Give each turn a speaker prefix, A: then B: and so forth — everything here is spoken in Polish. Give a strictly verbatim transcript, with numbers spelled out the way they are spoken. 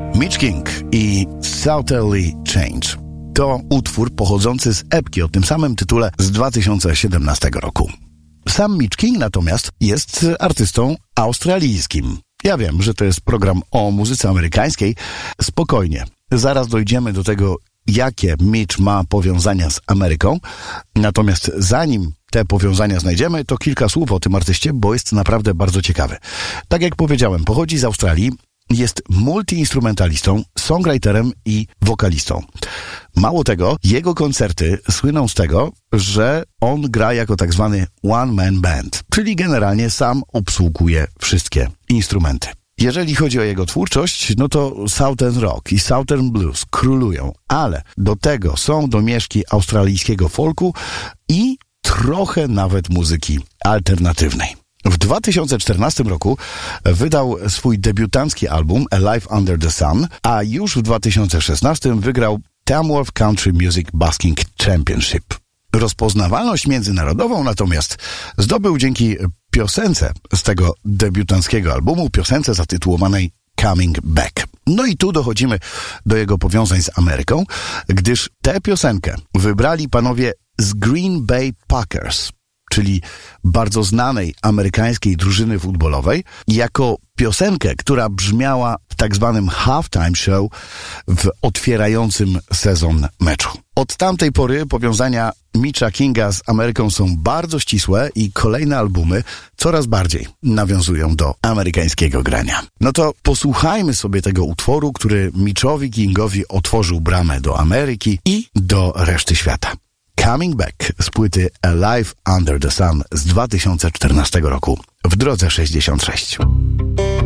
A: Mitch King i Southerly Change. To utwór pochodzący z epki o tym samym tytule z dwa tysiące siedemnastego roku. Sam Mitch King natomiast jest artystą australijskim. Ja wiem, że to jest program o muzyce amerykańskiej. Spokojnie, zaraz dojdziemy do tego, jakie Mitch ma powiązania z Ameryką. Natomiast zanim te powiązania znajdziemy, to kilka słów o tym artyście, bo jest naprawdę bardzo ciekawy. Tak jak powiedziałem, pochodzi z Australii, jest multiinstrumentalistą, songwriterem i wokalistą. Mało tego, jego koncerty słyną z tego, że on gra jako tak zwany one-man band, czyli generalnie sam obsługuje wszystkie instrumenty. Jeżeli chodzi o jego twórczość, no to Southern Rock i Southern Blues królują, ale do tego są domieszki australijskiego folku i trochę nawet muzyki alternatywnej. W dwa tysiące czternastym roku wydał swój debiutancki album Alive Under the Sun, a już w dwa tysiące szesnastym wygrał Tamworth Country Music Basking Championship. Rozpoznawalność międzynarodową natomiast zdobył dzięki piosence z tego debiutanckiego albumu, piosence zatytułowanej Coming Back. No i tu dochodzimy do jego powiązań z Ameryką, gdyż tę piosenkę wybrali panowie z Green Bay Packers, czyli bardzo znanej amerykańskiej drużyny futbolowej, jako piosenkę, która brzmiała w tak zwanym halftime show w otwierającym sezon meczu. Od tamtej pory powiązania Mitcha Kinga z Ameryką są bardzo ścisłe i kolejne albumy coraz bardziej nawiązują do amerykańskiego grania. No to posłuchajmy sobie tego utworu, który Mitchowi Kingowi otworzył bramę do Ameryki i do reszty świata. Coming Back z płyty Alive Under the Sun z dwa tysiące czternastego roku w drodze sześćdziesiąt sześć.